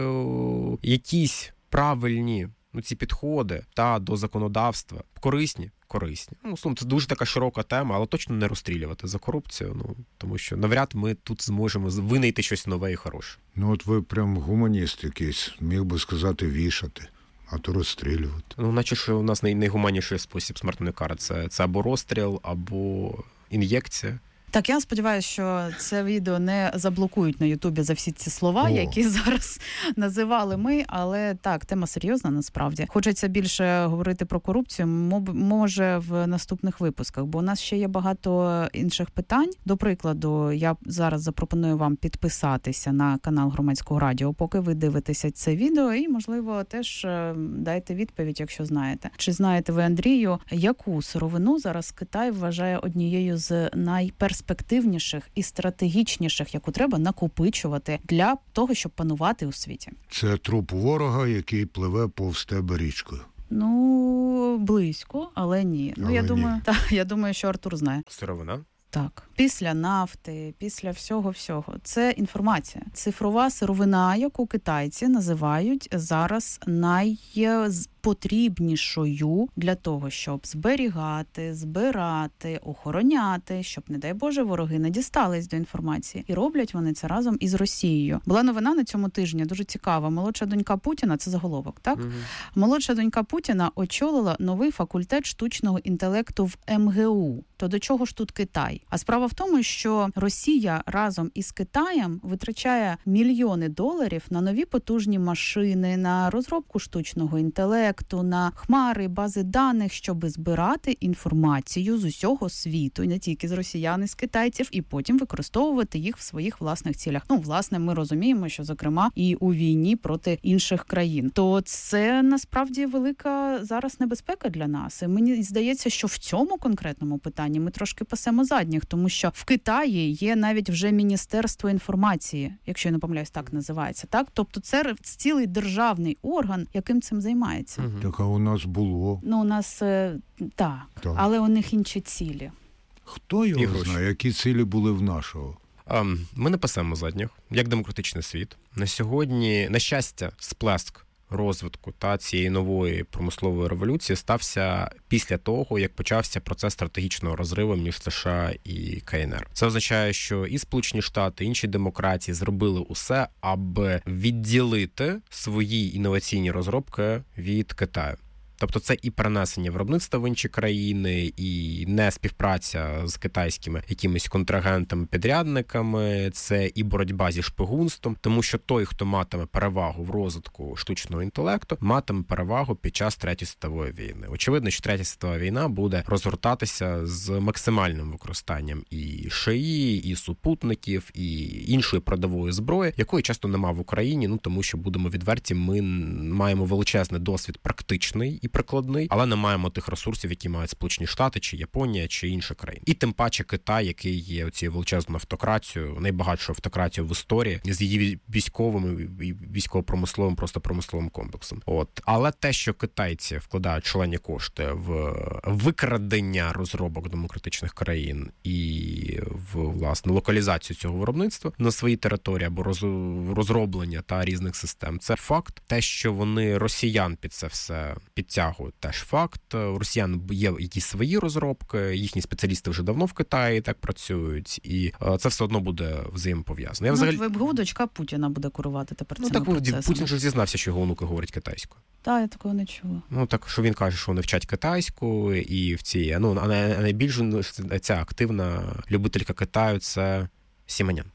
якісь правильні ці підходи до законодавства корисні? Це дуже така широка тема, але точно не розстрілювати за корупцію, тому що навряд ми тут зможемо винайти щось нове і хороше. От ви прям гуманіст якийсь, міг би сказати вішати, а то розстрілювати. Наче що у нас найгуманніший спосіб смертної кари – це або розстріл, або ін'єкція. Так, я сподіваюся, що це відео не заблокують на Ютубі за всі ці слова, які зараз називали ми, але так, тема серйозна насправді. Хочеться більше говорити про корупцію, може в наступних випусках, бо у нас ще є багато інших питань. До прикладу, я зараз запропоную вам підписатися на канал Громадського радіо, поки ви дивитеся це відео, і, можливо, теж дайте відповідь, якщо знаєте. Чи знаєте ви, Андрію, яку сировину зараз Китай вважає однією з найперспективніших і стратегічніших, яку треба накопичувати для того, щоб панувати у світі? Це труп ворога, який пливе повз тебе річкою. Близько, але ні. Я думаю, що Артур знає. Сировина? Так. Після нафти, після всього-всього. Це інформація. Цифрова сировина, яку китайці називають зараз найпотрібнішою для того, щоб зберігати, збирати, охороняти, щоб, не дай Боже, вороги не дістались до інформації. І роблять вони це разом із Росією. Була новина на цьому тижні, дуже цікава. Молодша донька Путіна, це заголовок, так? Угу. Молодша донька Путіна очолила новий факультет штучного інтелекту в МГУ. То до чого ж тут Китай? А справа в тому, що Росія разом із Китаєм витрачає мільйони доларів на нові потужні машини, на розробку штучного інтелекту, на хмари, бази даних, щоб збирати інформацію з усього світу, і не тільки з росіян, і з китайців, і потім використовувати їх в своїх власних цілях. Власне, ми розуміємо, що, зокрема, і у війні проти інших країн. То це, насправді, велика зараз небезпека для нас. І мені здається, що в цьому конкретному питанні ми трошки пасемо задніх, тому що в Китаї є навіть вже Міністерство інформації, якщо я не помиляюсь, так називається. Так? Тобто це цілий державний орган, яким цим займається. Угу. Так, а у нас було. У нас так, але у них інші цілі. Хто його знає, які цілі були в нашого? Ми не пасемо задніх, як демократичний світ. На сьогодні, на щастя, сплеск розвитку цієї нової промислової революції стався після того, як почався процес стратегічного розриву між США і КНР. Це означає, що і Сполучені Штати, і інші демократії зробили усе, аби відділити свої інноваційні розробки від Китаю. Тобто це і перенесення виробництва в інші країни, і не співпраця з китайськими якимись контрагентами, підрядниками, це і боротьба зі шпигунством, тому що той, хто матиме перевагу в розвитку штучного інтелекту, матиме перевагу під час Третьої світової війни. Очевидно, що Третя світова війна буде розгортатися з максимальним використанням і ШАІ, і супутників, і іншої передової зброї, якої часто немає в Україні, тому що, будемо відверті, ми маємо величезний досвід практичний і прикладний, але не маємо тих ресурсів, які мають Сполучені Штати, чи Японія, чи інші країни. І тим паче Китай, який є оцією величезною автократією, найбагатшою автократією в історії, з її військовим і військово-промисловим, просто промисловим комплексом. Але те, що китайці вкладають шалені кошти в викрадення розробок демократичних країн і в, власне, локалізацію цього виробництва на своїй території або розроблення різних систем, це факт. Те, що вони росіян під підтягують теж факт. У росіян є якісь свої розробки, їхні спеціалісти вже давно в Китаї так працюють, і це все одно буде взаємопов'язано. ВПГУ дочка Путіна буде керувати тепер цим процесом. Путін же зізнався, що його онуки говорять китайською. Так, я такого не чула. Так, що він каже, що вони вчать китайську, і в цій, а найбільш ця активна любителька Китаю – це Сімонян.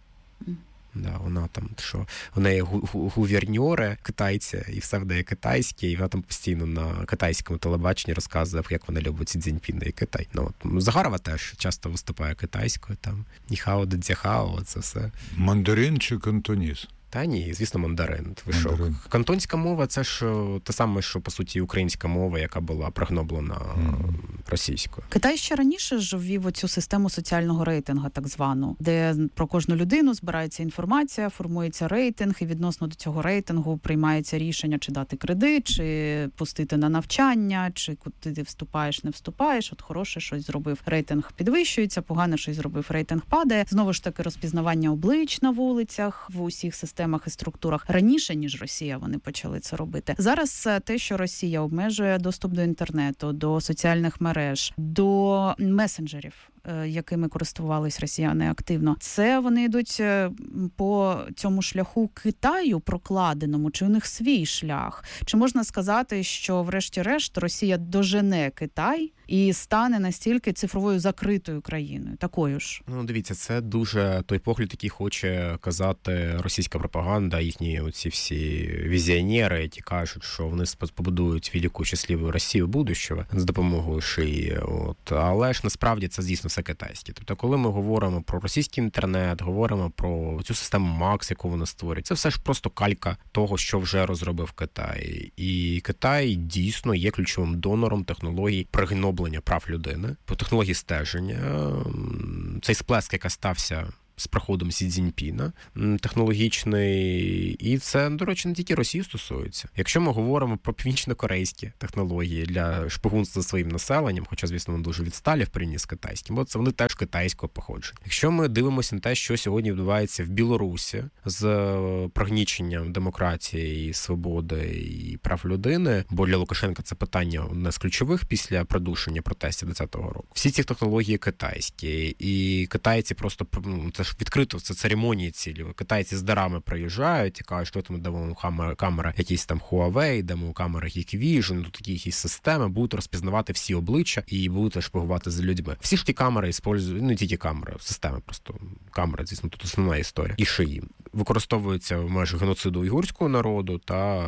Да, вона там, що в неї гуверньори китайці, і все в неї китайське, і вона там постійно на китайському телебаченні розказує, як вона любить Сі Цзіньпіна і Китай. Загарова теж часто виступає китайською, там, ніхао, дедзяхао, це все. Мандарин чи кантоніс? Та ні, звісно, мандарин. Кантонська мова – це ж те саме, що, по суті, українська мова, яка була пригноблена російською. Китай ще раніше ж ввів оцю систему соціального рейтингу, так звану, де про кожну людину збирається інформація, формується рейтинг, і відносно до цього рейтингу приймається рішення, чи дати кредит, чи пустити на навчання, чи куди ти вступаєш, не вступаєш. От хороше щось зробив, рейтинг підвищується, погане щось зробив, рейтинг падає. Знову ж таки, розпізнавання облич на вулицях в усіх системах і структурах раніше, ніж Росія, вони почали це робити. Зараз те, що Росія обмежує доступ до інтернету, до соціальних мереж, до месенджерів, якими користувались росіяни активно, це вони йдуть по цьому шляху Китаю прокладеному, чи у них свій шлях? Чи можна сказати, що врешті-решт Росія дожене Китай і стане настільки цифровою закритою країною, такою ж? Дивіться, це дуже той погляд, який хоче казати російська пропаганда, їхні оці всі візіонери, які кажуть, що вони побудують велику щасливу Росію будущого з допомогою шиї. Але ж насправді це дійсно все китайське. Тобто, коли ми говоримо про російський інтернет, говоримо про цю систему МАКС, яку вони створюють, це все ж просто калька того, що вже розробив Китай. І Китай дійсно є ключовим донором технологій пригноблення прав людини, по технології стеження. Цей сплеск, який стався з приходом Сі Цзіньпіна, технологічний, і це, до речі, не тільки Росії стосується. Якщо ми говоримо про північно-корейські технології для шпигунства за своїм населенням, хоча, звісно, вони дуже відсталі в порівнянні з китайським, бо це вони теж китайського походження. Якщо ми дивимося на те, що сьогодні відбувається в Білорусі з пригніченням демократії, свободи і прав людини, бо для Лукашенка це питання одне з ключових після придушення протестів 2020 року. Всі ці технології китайські, і китайці просто, це ж відкрито, це церемонії цілі. Китайці з дарами приїжджають і кажуть, що ми дамо камери якісь там Huawei, дамо камери Hikvision, тут такі якісь системи, будуть розпізнавати всі обличчя і будуть шпигувати за людьми. Всі ж ті камери використовують, не тільки камери, системи просто. Камери, звісно, тут основна історія. І шиї. Використовуються в межах геноциду уйгурського народу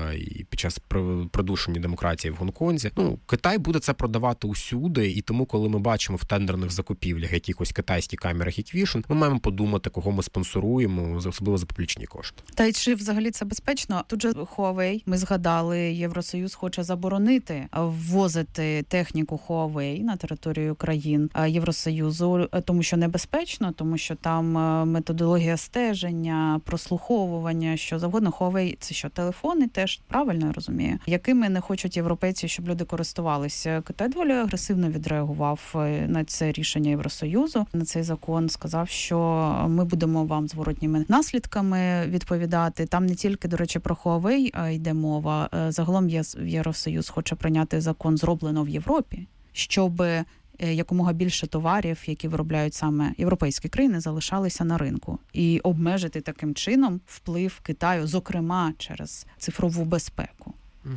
і під час придушення демократії в Гонконзі. Китай буде це продавати усюди, і тому, коли ми бачимо в тендерних закупівлях якихось китайські камери Hikvision, ми маємо подумати, кого ми спонсоруємо, особливо за публічні кошти. Та й чи взагалі це безпечно? Тут же Huawei, ми згадали, Євросоюз хоче заборонити ввозити техніку Huawei на територію країн Євросоюзу, тому що небезпечно, тому що там методологія стеження, прослуховування, що завгодно. Huawei – це що, телефони теж, правильно я розумію, якими не хочуть європейці, щоб люди користувалися. Китай доволі агресивно відреагував на це рішення Євросоюзу, на цей закон, сказав, що ми будемо вам зворотніми наслідками відповідати. Там не тільки, до речі, про Huawei йде мова. Загалом Євросоюз хоче прийняти закон «Зроблено в Європі», щоб якомога більше товарів, які виробляють саме європейські країни, залишалися на ринку. І обмежити таким чином вплив Китаю, зокрема, через цифрову безпеку.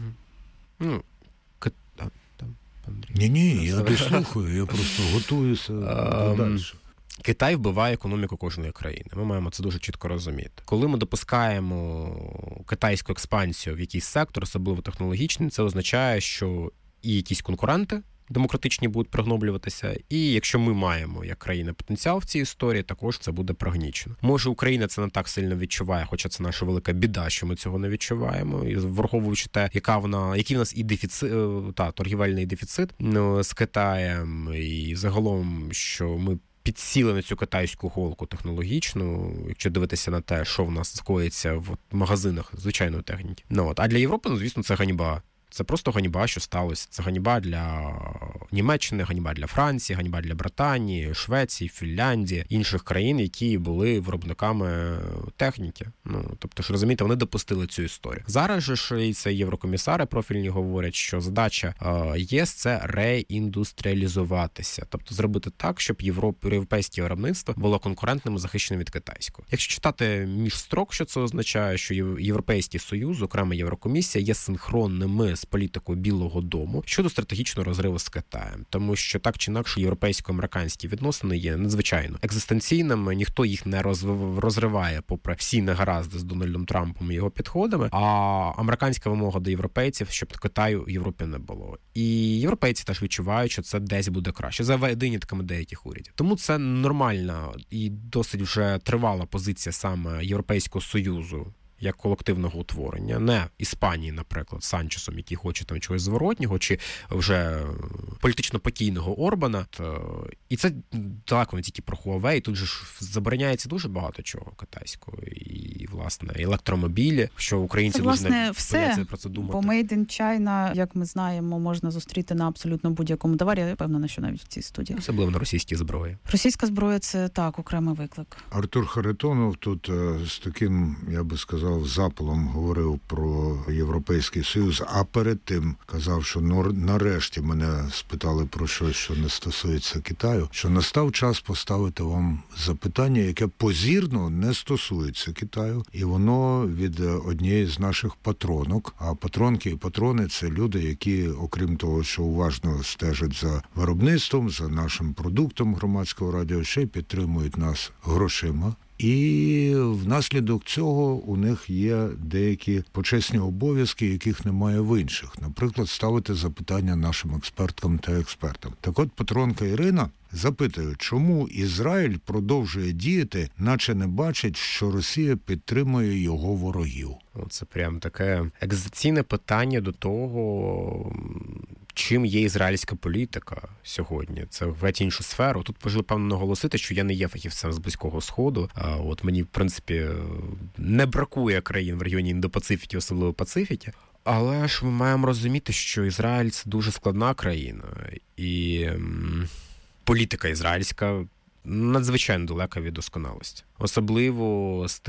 Ні, я дослухаю, я просто готуюся далі. Китай вбиває економіку кожної країни. Ми маємо це дуже чітко розуміти. Коли ми допускаємо китайську експансію в якийсь сектор, особливо технологічний, це означає, що і якісь конкуренти демократичні будуть пригноблюватися, і якщо ми маємо, як країна, потенціал в цій історії, також це буде пригнічено. Може, Україна це не так сильно відчуває, хоча це наша велика біда, що ми цього не відчуваємо, і враховуючи те, який в нас і дефіцит, торгівельний дефіцит з Китаєм, і загалом, що ми підсіли на цю китайську голку технологічну, якщо дивитися на те, що в нас скоїться в магазинах звичайної техніки. А для Європи, звісно, це ганьба. Це просто ганьба, що сталося. Це ганьба для Німеччини, ганьба для Франції, ганьба для Британії, Швеції, Фінляндії, інших країн, які були виробниками техніки. Тобто, ж розумієте, вони допустили цю історію. Зараз же ж і це єврокомісари профільні говорять, що задача ЄС – це реіндустріалізуватися. Тобто зробити так, щоб європейське виробництво було конкурентним і захищеним від китайського. Якщо читати між строк, що це означає, що Європейський Союз, окрема Єврокомісія, є синхронними з політикою Білого дому щодо стратегічного розриву з Китаєм. Тому що так чи інакше європейсько-американські відносини є надзвичайно екзистенційними, ніхто їх не розриває попри всі негаразди з Дональдом Трампом і його підходами, а американська вимога до європейців, щоб Китаю в Європі не було. І європейці теж відчувають, що це десь буде краще, за винятками деяких урядів. Тому це нормальна і досить вже тривала позиція саме Європейського Союзу як колективного утворення, не Іспанії, наприклад, Санчесом, який хоче там чогось зворотнього, чи вже політично покійного Орбана. І це далеко не тільки про Huawei, тут же ж забороняється дуже багато чого китайського. І, власне, електромобілі, що українці це, власне, дуже бояться про це думати. Бо Made in China, як ми знаємо, можна зустріти на абсолютно будь-якому товарі. Я впевнена, що навіть в цій студії. Особливо на російській зброї. Російська зброя – це, так, окремий виклик. Артур Харитонов тут з таким, я би сказав, запалом говорив про Європейський Союз, а перед тим казав, що нарешті мене спитали про щось, що не стосується Китаю, що настав час поставити вам запитання, яке позірно не стосується Китаю, і воно від однієї з наших патронок. А патронки і патрони – це люди, які, окрім того, що уважно стежать за виробництвом, за нашим продуктом громадського радіо, ще й підтримують нас грошима. І внаслідок цього у них є деякі почесні обов'язки, яких немає в інших. Наприклад, ставити запитання нашим експерткам та експертам. Так от патронка Ірина запитує, чому Ізраїль продовжує діяти, наче не бачить, що Росія підтримує його ворогів. Це прям таке екзистенційне питання до того, чим є ізраїльська політика сьогодні. Це геть іншу сферу. Тут важливо, певно, наголосити, що я не є фахівцем з Близького Сходу. От мені, в принципі, не бракує країн в регіоні Індо-Пацифіки, особливо Пацифіки. Але ж ми маємо розуміти, що Ізраїль – це дуже складна країна. І політика ізраїльська надзвичайно далека від досконалості. Особливо з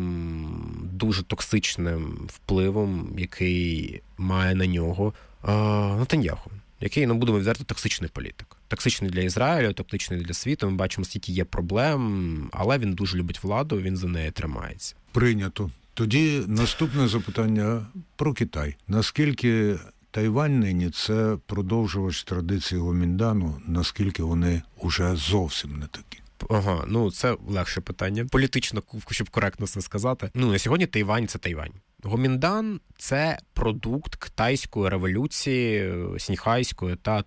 тим дуже токсичним впливом, який має на нього Нетаньяху, який, будемо відверто, токсичний політик. Токсичний для Ізраїлю, токсичний для світу. Ми бачимо, скільки є проблем, але він дуже любить владу, він за неї тримається. Прийнято. Тоді наступне запитання про Китай. Наскільки Тайвань нині – це продовжувач традиції Гоміндану, наскільки вони уже зовсім не такі? Це легше питання. Політично, щоб коректно все сказати. На сьогодні Тайвань – це Тайвань. Гоміндан – це продукт китайської революції Сіньхайської та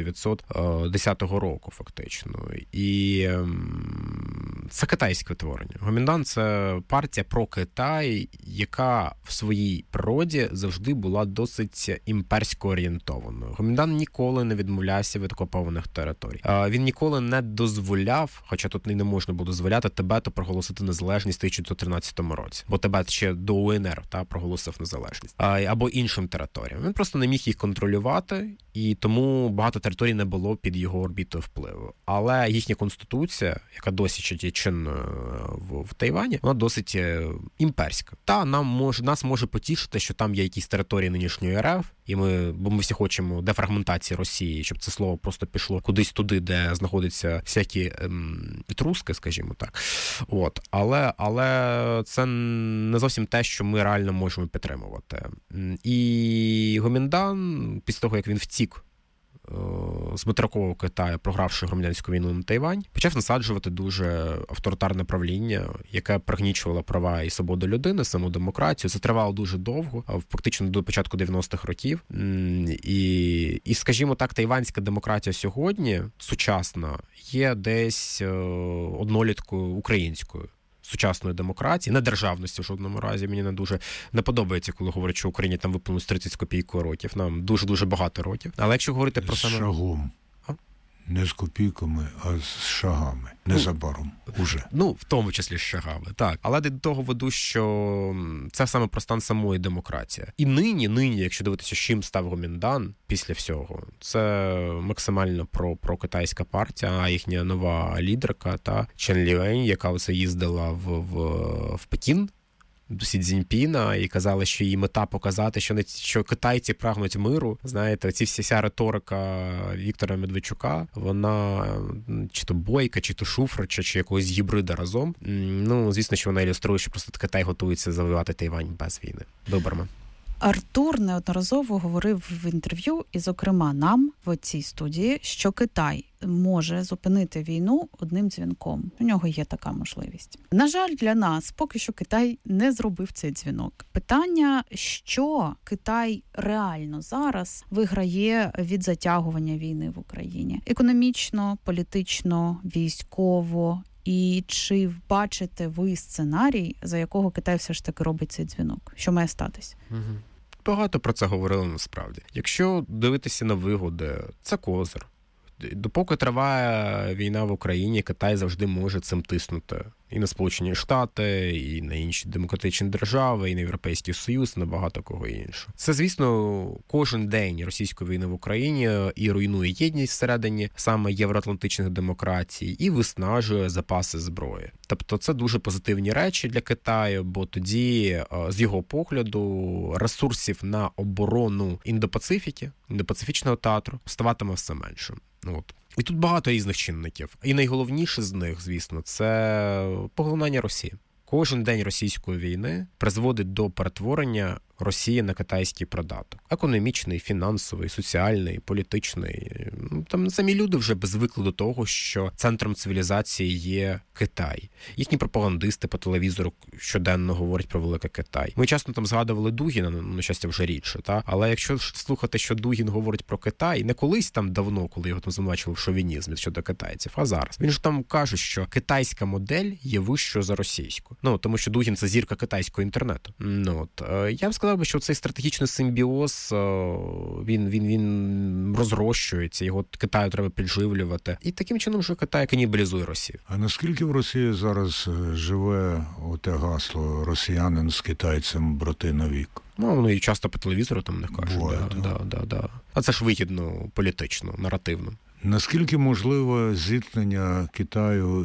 1910 року, фактично. І це китайське творення. Гоміндан – це партія про Китай, яка в своїй природі завжди була досить імперсько орієнтованою. Гоміндан ніколи не відмовлявся від окупованих територій. Він ніколи не дозволяв, хоча тут не можна було дозволяти, Тибету проголосити незалежність в 1913 році. Бо Тибет ще до УНР проголосив незалежність. Або іншим територіям. Він просто не міг їх контролювати, і тому багато територій не було під його орбітою впливу. Але їхня конституція, яка досі є чинною в Тайвані, вона досить імперська. Та нас може потішити, що там є якісь території нинішньої РФ, бо ми всі хочемо дефрагментації Росії, щоб це слово просто пішло кудись туди, де знаходяться всякі труски, скажімо так. Але це не зовсім те, що ми реально можемо підтримувати. І Гоміндан, після того, як він втік з материкового Китаю, програвши громадянську війну на Тайвань, почав насаджувати дуже авторитарне правління, яке пригнічувало права і свободу людини, саму демократію. Це тривало дуже довго, фактично до початку 90-х років. І, скажімо так, тайванська демократія сьогодні, сучасна, є десь одноліткою українською. Сучасної демократії, не державності в жодному разі. Мені не подобається, коли говорять, що Україні там виповнилось 30 з копійкою років. Нам дуже-дуже багато років. Але якщо говорити про саме... Шагом. Не з копійками, а з шагами. Незабаром уже. В тому числі з шагами, так. Але до того веду, що це саме про стан самої демократії. І нині, якщо дивитися, з чим став Гоміндан після всього, це максимально прокитайська партія, а їхня нова лідерка, Чен Ліюень, яка оце їздила в Пекін, до Сі Цзіньпіна, і казали, що її мета показати, що китайці прагнуть миру. Знаєте, вся риторика Віктора Медведчука, вона чи то бойка, чи то шуфрича, чи якогось гібрида разом. Звісно, що вона ілюструє, що просто Китай готується завоювати Тайвань без війни. Виборами. Артур неодноразово говорив в інтерв'ю, і, зокрема, нам в цій студії, що Китай може зупинити війну одним дзвінком. У нього є така можливість. На жаль, для нас поки що Китай не зробив цей дзвінок. Питання, що Китай реально зараз виграє від затягування війни в Україні? Економічно, політично, військово. І чи бачите ви сценарій, за якого Китай все ж таки робить цей дзвінок? Що має статись? Багато про це говорили насправді. Якщо дивитися на вигоди, це козир. Допоки триває війна в Україні, Китай завжди може цим тиснути. І на Сполучені Штати, і на інші демократичні держави, і на Європейський Союз, і на багато кого іншого. Це, звісно, кожен день російської війни в Україні і руйнує єдність всередині саме євроатлантичних демократій, і виснажує запаси зброї. Тобто це дуже позитивні речі для Китаю, бо тоді, з його погляду, ресурсів на оборону індопацифічного театру ставатиме все менше. І тут багато різних чинників. І найголовніше з них, звісно, це поглинання Росії. Кожен день російської війни призводить до перетворення Росії на китайський придаток. Економічний, фінансовий, соціальний, політичний. Там самі люди вже звикли до того, що центром цивілізації є Китай. Їхні пропагандисти по телевізору щоденно говорять про великий Китай. Ми часто там згадували Дугіна, на щастя, вже рідше. Але якщо слухати, що Дугін говорить про Китай, не колись там давно, коли його там звинувачили в шовінізмі щодо китайців, а зараз. Він ж там каже, що китайська модель є вищою за російську. Тому що Дугін – це зірка китайського інтернету. Я б сказав би, що цей стратегічний симбіоз, він розрощується, його Китаю треба підживлювати. І таким чином, що Китай канібалізує Росію. А наскільки в Росії зараз живе оте гасло «росіянин з китайцем брати навік»? Воно і часто по телевізору там не кажуть. Да. А це ж вигідно політично, наративно. Наскільки можливо зіткнення Китаю